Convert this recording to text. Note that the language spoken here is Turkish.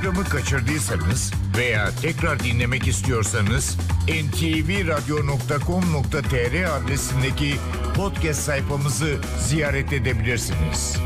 programı kaçırdıysanız veya tekrar dinlemek istiyorsanız ntvradio.com.tr adresindeki podcast sayfamızı ziyaret edebilirsiniz.